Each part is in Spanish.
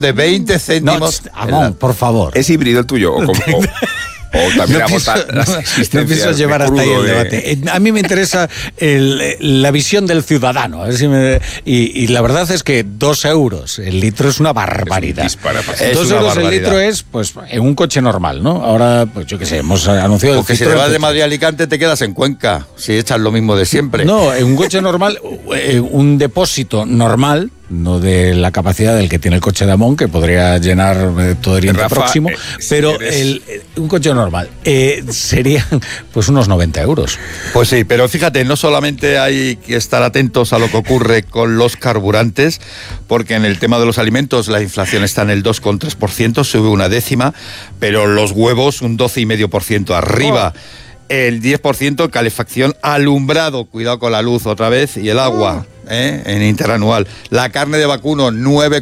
de 20 céntimos. No, Amón, por favor. ¿Es híbrido el tuyo? O también no pienso llevar hasta ahí el debate. A mí me interesa la visión del ciudadano. Y la verdad es que 2 euros el litro es una barbaridad. 2 euros el litro es, pues, en un coche normal, ¿no? Ahora, pues yo qué sé, hemos anunciado... Porque si te vas de Madrid a Alicante te quedas en Cuenca, si echas lo mismo de siempre. No, en un coche normal, un depósito normal, no de la capacidad del que tiene el coche de Amón, que podría llenar todo Oriente Próximo, pero un coche normal serían pues unos 90 euros. Pues sí, pero fíjate, no solamente hay que estar atentos a lo que ocurre con los carburantes, porque en el tema de los alimentos la inflación está en el 2,3%, sube 1/10, pero los huevos un 12,5% arriba. El 10% calefacción, alumbrado, cuidado con la luz otra vez, y el agua, en interanual. La carne de vacuno,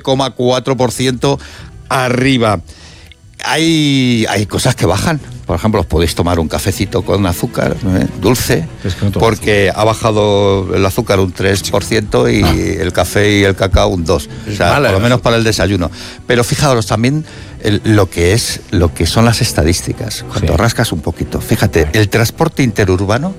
9,4% arriba. Hay cosas que bajan. Por ejemplo, os podéis tomar un cafecito con azúcar, dulce, porque ha bajado el azúcar un 3% y el café y el cacao un 2%. O sea, por lo menos para el desayuno. Pero fijaos también lo que son las estadísticas. Cuando rascas un poquito, fíjate, el transporte interurbano,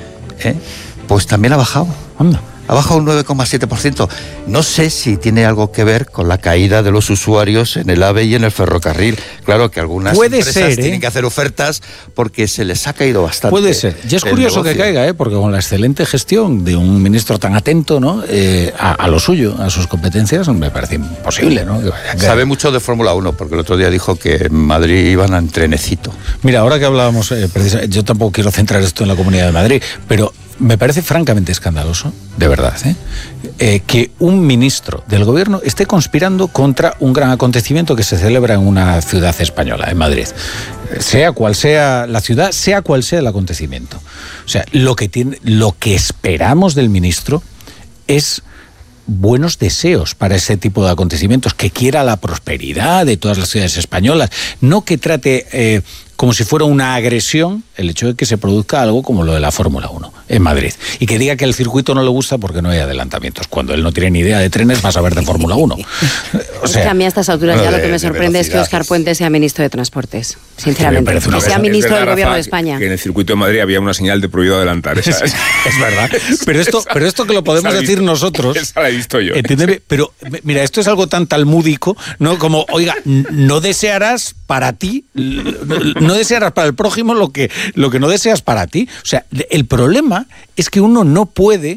pues también ha bajado. Anda. Ha bajado un 9,7%. No sé si tiene algo que ver con la caída de los usuarios en el AVE y en el ferrocarril. Claro que algunas empresas tienen que hacer ofertas porque se les ha caído bastante. Puede ser. Y es curioso que caiga, porque con la excelente gestión de un ministro tan atento, ¿no? A lo suyo, a sus competencias, me parece imposible, ¿no? Sabe mucho de Fórmula 1, porque el otro día dijo que en Madrid iban en trenecito. Mira, ahora que hablábamos, yo tampoco quiero centrar esto en la Comunidad de Madrid, pero me parece francamente escandaloso, de verdad, que un ministro del gobierno esté conspirando contra un gran acontecimiento que se celebra en una ciudad española, en Madrid. Sea cual sea la ciudad, sea cual sea el acontecimiento. O sea, lo que esperamos del ministro es buenos deseos para ese tipo de acontecimientos, que quiera la prosperidad de todas las ciudades españolas, no que trate como si fuera una agresión el hecho de que se produzca algo como lo de la Fórmula 1 en Madrid, y que diga que el circuito no le gusta porque no hay adelantamientos, cuando él no tiene ni idea de trenes, va a saber de Fórmula 1. O sea, es que a mí a estas alturas ya lo que me sorprende es que Óscar Puente sea ministro de Transportes, sinceramente, que sea ministro del Gobierno de España. Que en el circuito de Madrid había una señal de prohibido adelantar. Es verdad. Pero esto que lo podemos decir nosotros... Esa la he visto yo. Entiéndeme, pero mira, esto es algo tan talmúdico, ¿no? Como, oiga, no desearás para ti, no desearás para el prójimo lo que no deseas para ti. O sea, el problema es que uno no puede,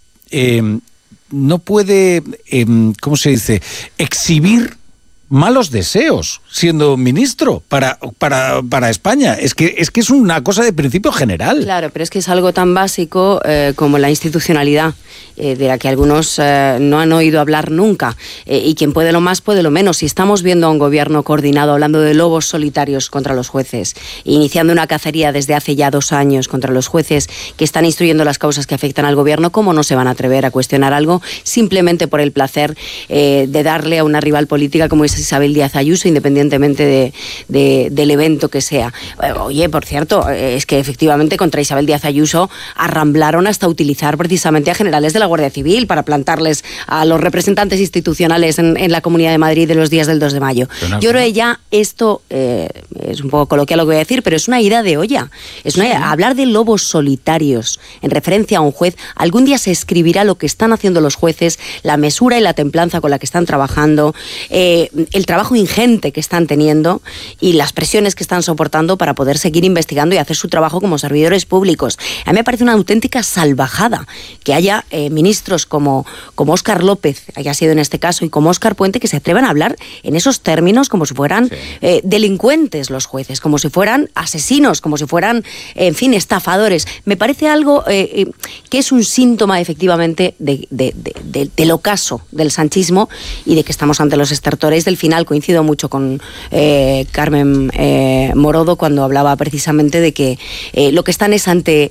¿cómo se dice?, exhibir malos deseos siendo ministro para España. Es que es una cosa de principio general. Claro, pero es que es algo tan básico como la institucionalidad, de la que algunos no han oído hablar nunca, y quien puede lo más puede lo menos. Si estamos viendo a un gobierno coordinado hablando de lobos solitarios contra los jueces, iniciando una cacería desde hace ya 2 años contra los jueces que están instruyendo las causas que afectan al gobierno, ¿cómo no se van a atrever a cuestionar algo simplemente por el placer de darle a una rival política como es Isabel Díaz Ayuso, independientemente del evento que sea? Oye, por cierto, es que efectivamente contra Isabel Díaz Ayuso arramblaron hasta utilizar precisamente a generales de la Guardia Civil para plantarles a los representantes institucionales en la Comunidad de Madrid de los días del 2 de mayo. Yo creo que ya esto es un poco coloquial lo que voy a decir, pero es una ida de olla. Hablar de lobos solitarios en referencia a un juez, algún día se escribirá lo que están haciendo los jueces, la mesura y la templanza con la que están trabajando, el trabajo ingente que están teniendo y las presiones que están soportando para poder seguir investigando y hacer su trabajo como servidores públicos. A mí me parece una auténtica salvajada que haya ministros como Óscar López, haya sido en este caso, y como Óscar Puente, que se atrevan a hablar en esos términos como si fueran delincuentes los jueces, como si fueran asesinos, como si fueran, en fin, estafadores. Me parece algo que es un síntoma efectivamente del ocaso del sanchismo y de que estamos ante los estertores del final. Coincido mucho con Carmen Morodo cuando hablaba precisamente de que lo que están es ante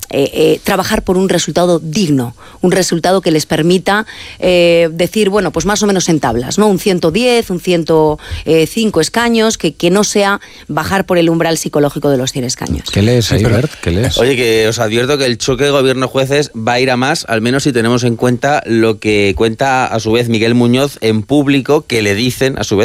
trabajar por un resultado digno, un resultado que les permita decir, bueno, pues más o menos en tablas, ¿no? Un 110, un 105 escaños, que no sea bajar por el umbral psicológico de los 100 escaños. ¿Qué lees ahí, Bert? ¿Qué lees? Oye, que os advierto que el choque gobierno-jueces va a ir a más, al menos si tenemos en cuenta lo que cuenta a su vez Miguel Muñoz en público, que le dicen a su vez